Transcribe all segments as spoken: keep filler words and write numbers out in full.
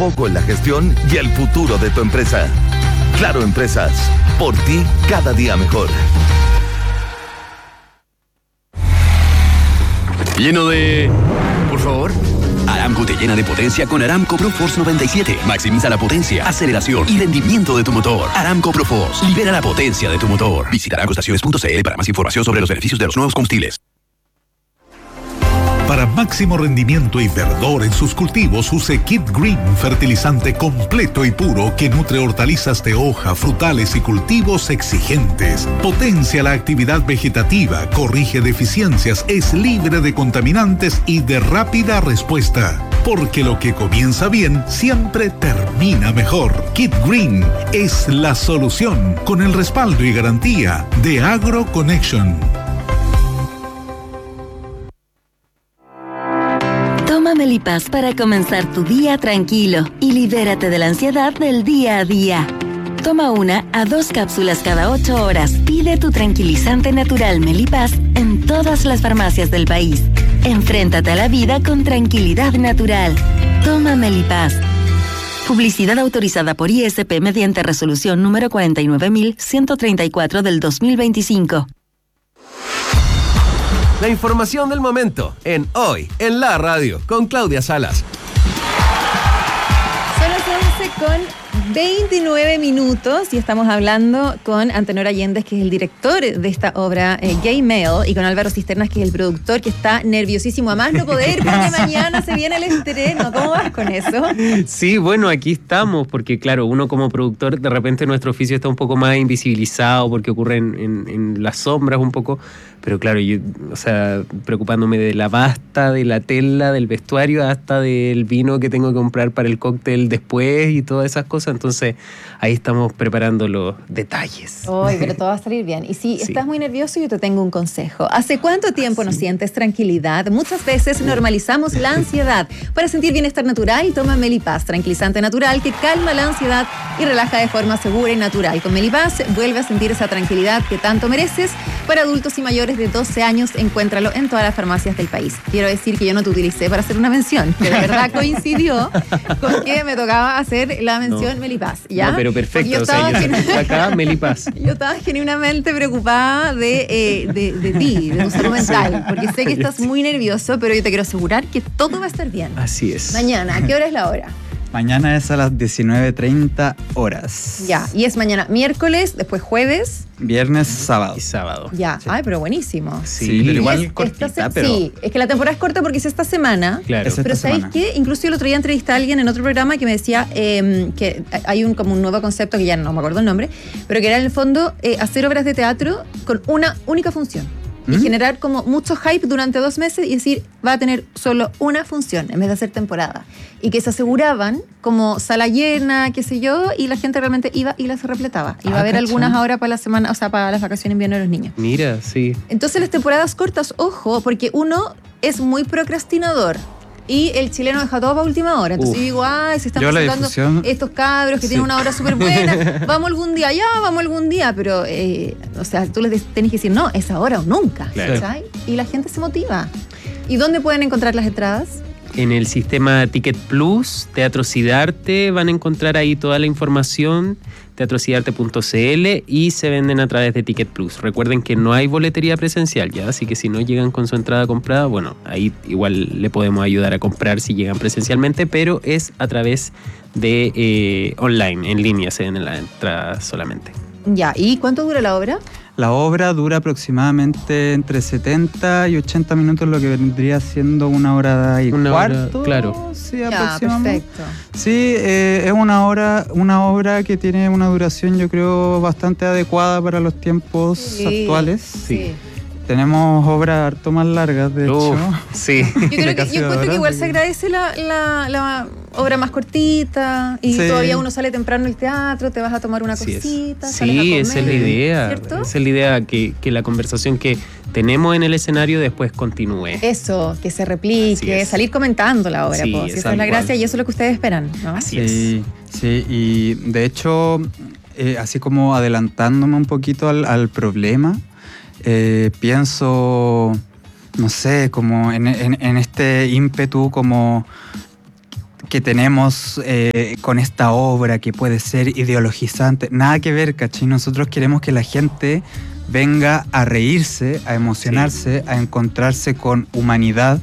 foco en la gestión y el futuro de tu empresa. Claro Empresas, por ti cada día mejor. Lleno de... Por favor. Aramco te llena de potencia con Aramco ProForce noventa y siete. Maximiza la potencia, aceleración y rendimiento de tu motor. Aramco ProForce. Libera la potencia de tu motor. Visita aramco estaciones punto c l para más información sobre los beneficios de los nuevos combustibles. Para máximo rendimiento y verdor en sus cultivos, use Kit Green, fertilizante completo y puro que nutre hortalizas de hoja, frutales y cultivos exigentes. Potencia la actividad vegetativa, corrige deficiencias, es libre de contaminantes y de rápida respuesta. Porque lo que comienza bien siempre termina mejor. Kit Green es la solución, con el respaldo y garantía de AgroConnection. Toma Melipaz para comenzar tu día tranquilo y libérate de la ansiedad del día a día. Toma una a dos cápsulas cada ocho horas. Pide tu tranquilizante natural Melipaz en todas las farmacias del país. Enfréntate a la vida con tranquilidad natural. Toma Melipaz. Publicidad autorizada por I S P mediante resolución número cuarenta y nueve mil ciento treinta y cuatro del dos mil veinticinco. La información del momento en Hoy en la Radio con Claudia Salas. Son las once con veintinueve minutos y estamos hablando con Antenor Allende, que es el director de esta obra eh, Gay Male, y con Álvaro Cisternas, que es el productor, que está nerviosísimo a más no poder porque mañana se viene el estreno. ¿Cómo vas con eso? Sí, bueno, aquí estamos porque claro, uno como productor de repente nuestro oficio está un poco más invisibilizado porque ocurre en, en, en las sombras un poco, pero claro, yo, o sea, preocupándome de la pasta, de la tela, del vestuario, hasta del vino que tengo que comprar para el cóctel después y todas esas cosas. Entonces ahí estamos preparando los detalles. Uy, pero todo va a salir bien. Y si sí. estás muy nervioso, yo te tengo un consejo. ¿Hace cuánto tiempo ¿Ah, sí? no sientes tranquilidad? Muchas veces normalizamos la ansiedad. Para sentir bienestar natural, toma Melipaz, tranquilizante natural que calma la ansiedad y relaja de forma segura y natural. Con Melipaz vuelve a sentir esa tranquilidad que tanto mereces. Para adultos y mayores de doce años, encuéntralo en todas las farmacias del país. Quiero decir que yo no te utilicé para hacer una mención, que de verdad coincidió con que me tocaba hacer la mención no. Melipaz, ¿ya? No, pero perfecto, yo o sea, yo genu... acá Melipaz. Yo estaba genuinamente preocupada de, eh, de, de ti, de tu salud mental, porque sé que estás muy nervioso, pero yo te quiero asegurar que todo va a estar bien. Así es. Mañana, ¿a qué hora es la hora? Mañana es a las diecinueve treinta horas. Ya, y es mañana miércoles, después jueves. Viernes, sábado. Y sábado. Ya, sí. Ay, pero buenísimo. Sí, sí pero igual es, cortita, se- pero... Sí, es que la temporada es corta porque es esta semana. Claro. Es esta pero ¿sabéis semana. qué? Incluso el otro día entrevisté a alguien en otro programa que me decía eh, que hay un como un nuevo concepto que ya no me acuerdo el nombre, pero que era en el fondo eh, hacer obras de teatro con una única función. Y ¿Mm? generar como mucho hype durante dos meses y decir, va a tener solo una función en vez de hacer temporada. Y que se aseguraban como sala llena, qué sé yo, y la gente realmente iba y las repletaba. Iba ah, a haber ¿cachai? Algunas ahora para la semana, o sea, para las vacaciones de invierno de los niños. Mira, sí. Entonces las temporadas cortas, ojo, porque uno es muy procrastinador. Y el chileno deja todo para última hora. Entonces yo digo, ay, se están presentando estos cabros que sí. tienen una hora súper buena. Vamos algún día, ya, vamos algún día. Pero, eh, o sea, tú les tenés que decir, no, es ahora o nunca. Claro. ¿Sabes? Y la gente se motiva. ¿Y dónde pueden encontrar las entradas? En el sistema Ticket Plus, Teatro Cidarte, van a encontrar ahí toda la información, teatro cidarte punto c l, y se venden a través de Ticket Plus. Recuerden que no hay boletería presencial, ¿ya? Así que si no llegan con su entrada comprada, bueno, ahí igual le podemos ayudar a comprar si llegan presencialmente, pero es a través de eh, online, en línea, se venden la entrada solamente. Ya, ¿y cuánto dura la obra? La obra dura aproximadamente entre setenta y ochenta minutos, lo que vendría siendo una hora y una cuarto. Hora, claro. Sí, ya, aproximadamente. perfecto. Sí, eh, es una obra, una obra que tiene una duración, yo creo, bastante adecuada para los tiempos sí, actuales. Sí. Tenemos obras harto más largas, de Uf, hecho. Sí. Yo creo que, yo encuentro que igual se agradece la, la, la obra más cortita y sí. todavía uno sale temprano al teatro, te vas a tomar una Así cosita, es. sales a Sí, comer, esa es la idea. ¿cierto? Esa es la idea, que, que la conversación que tenemos en el escenario después continúe. Eso, que se replique, salir comentando la obra, sí, pues, esa es la gracia y eso es lo que ustedes esperan, ¿no? Así sí, es. Sí, y de hecho, eh, así como adelantándome un poquito al, al problema, eh, pienso, no sé, como en, en, en este ímpetu como que tenemos eh, con esta obra que puede ser ideologizante. Nada que ver, ¿cachai? Nosotros queremos que la gente venga a reírse, a emocionarse, sí. a encontrarse con humanidad,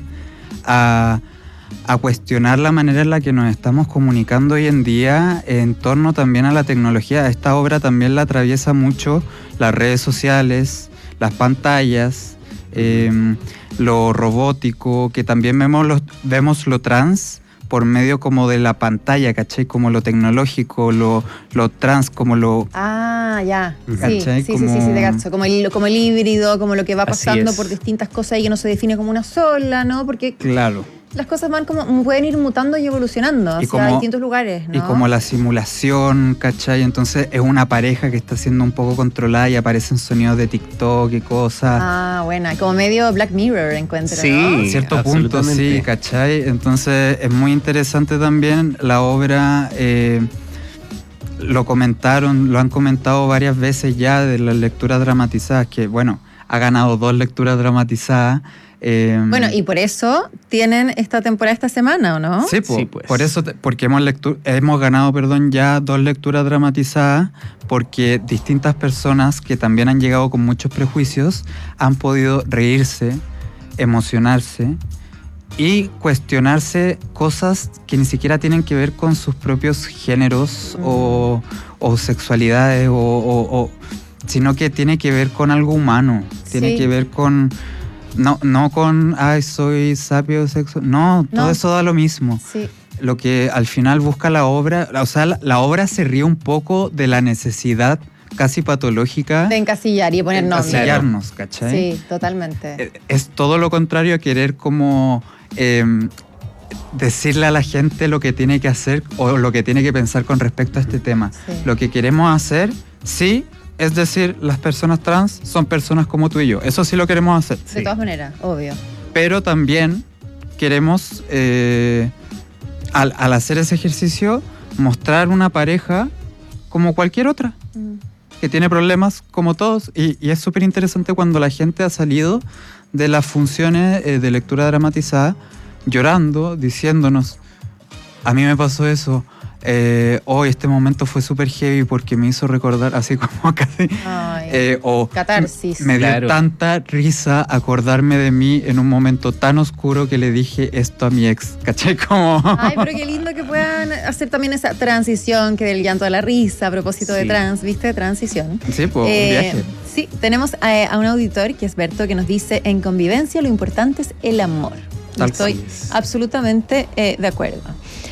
a, a cuestionar la manera en la que nos estamos comunicando hoy en día en torno también a la tecnología. Esta obra también la atraviesa mucho las redes sociales, las pantallas, eh, lo robótico, que también vemos lo, vemos lo trans por medio como de la pantalla, ¿cachai? Como lo tecnológico, lo, lo trans, como lo... Ah, ya. Sí, ¿cachai? sí, como... sí, sí, sí, te cacho. Como el, como el híbrido, como lo que va pasando por distintas cosas y que no se define como una sola, ¿no? Porque... Claro. Las cosas van como, pueden ir mutando y evolucionando hacia y como, distintos lugares, ¿no? Y como la simulación, ¿cachai? Entonces es una pareja que está siendo un poco controlada y aparecen sonidos de TikTok y cosas. Ah, buena, como medio Black Mirror encuentro, sí, ¿no? Sí, cierto punto, sí, ¿cachai? Entonces es muy interesante también la obra, eh, lo comentaron, lo han comentado varias veces ya de las lecturas dramatizadas, que bueno, ha ganado dos lecturas dramatizadas. Eh, bueno, y por eso tienen esta temporada esta semana, ¿o no? Sí, po, sí pues. Por eso, porque hemos, lectu- hemos ganado perdón, ya dos lecturas dramatizadas, porque distintas personas que también han llegado con muchos prejuicios han podido reírse, emocionarse y cuestionarse cosas que ni siquiera tienen que ver con sus propios géneros mm. o, o sexualidades, o, o, o, sino que tiene que ver con algo humano, tiene sí. que ver con... No, no con, ay, soy sapio sexo. No, todo no. eso da lo mismo. Sí. Lo que al final busca la obra, o sea, la, la obra se ríe un poco de la necesidad casi patológica de encasillar y poner nombres. Encasillarnos, ¿cachai? Sí, totalmente. Es todo lo contrario a querer como eh, decirle a la gente lo que tiene que hacer o lo que tiene que pensar con respecto a este tema. Sí. Lo que queremos hacer, sí. Es decir, las personas trans son personas como tú y yo. Eso sí lo queremos hacer. De sí. todas maneras, obvio. Pero también queremos, eh, al, al hacer ese ejercicio, mostrar una pareja como cualquier otra, mm. que tiene problemas como todos. Y, y es súper interesante cuando la gente ha salido de las funciones eh, de lectura dramatizada llorando, diciéndonos, a mí me pasó eso. Eh, hoy oh, este momento fue súper heavy porque me hizo recordar así como casi eh, o catarsis. Me dio claro. tanta risa acordarme de mí en un momento tan oscuro que le dije esto a mi ex, ¿cachai? Como... Ay, pero qué lindo que puedan hacer también esa transición que del llanto a la risa a propósito sí. de trans, ¿viste? Transición. Sí, pues eh, un viaje. Sí, tenemos a, a un auditor que es Berto que nos dice, en convivencia lo importante es el amor. Tal Estoy es. absolutamente eh, de acuerdo.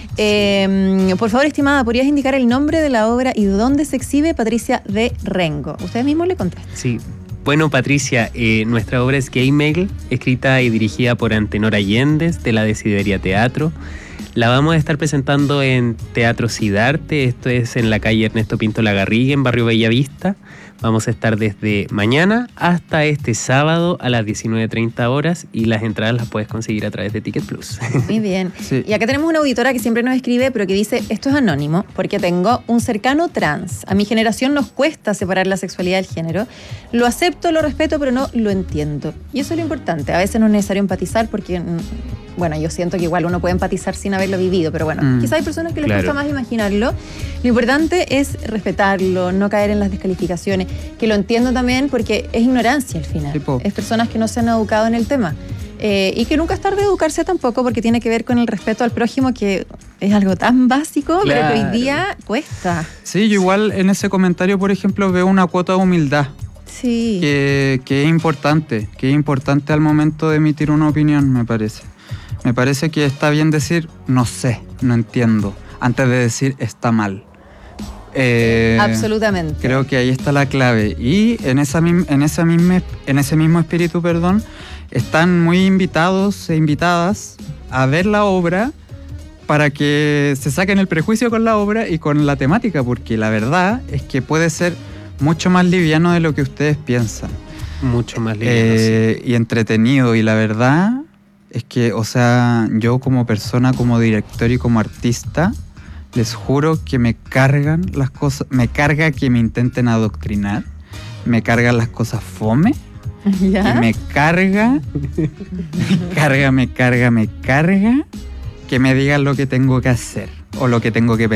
Eh, por favor, estimada, ¿podrías indicar el nombre de la obra y dónde se exhibe? Patricia de Rengo. Ustedes mismos le contestan. Sí. Bueno, Patricia, eh, nuestra obra es Gay Mail, escrita y dirigida por Antenor Allendez, de la Desideria Teatro. La vamos a estar presentando en Teatro Sidarte, esto es en la calle Ernesto Pinto Lagarrigue, en Barrio Bellavista. Vamos a estar desde mañana hasta este sábado a las diecinueve treinta horas y las entradas las puedes conseguir a través de Ticket Plus. Muy bien. Sí. Y acá tenemos una auditora que siempre nos escribe, pero que dice, esto es anónimo porque tengo un cercano trans. A mi generación nos cuesta separar la sexualidad del género. Lo acepto, lo respeto, pero no lo entiendo. Y eso es lo importante. A veces no es necesario empatizar porque... Bueno, yo siento que igual uno puede empatizar sin haberlo vivido, pero bueno, mm, quizá hay personas que les claro. cuesta más imaginarlo. Lo importante es respetarlo, no caer en las descalificaciones, que lo entiendo también porque es ignorancia al final. Tipo. Es personas que no se han educado en el tema. Eh, y que nunca es tarde de educarse tampoco porque tiene que ver con el respeto al prójimo, que es algo tan básico, claro. pero que hoy día cuesta. Sí, yo igual en ese comentario, por ejemplo, veo una cuota de humildad. Sí. Que, que es importante, que es importante al momento de emitir una opinión, me parece. Me parece que está bien decir, no sé, no entiendo, antes de decir está mal. Eh, Absolutamente. Creo que ahí está la clave. Y en, esa, en, esa misma, en ese mismo espíritu, perdón, están muy invitados e invitadas a ver la obra para que se saquen el prejuicio con la obra y con la temática, porque la verdad es que puede ser mucho más liviano de lo que ustedes piensan. Mucho más liviano, eh, sí. Y entretenido, y la verdad... Es que, o sea, yo como persona, como director y como artista, les juro que me cargan las cosas, me carga que me intenten adoctrinar, me cargan las cosas fome, ¿Ya? y me carga, me carga, me carga, me carga que me digan lo que tengo que hacer o lo que tengo que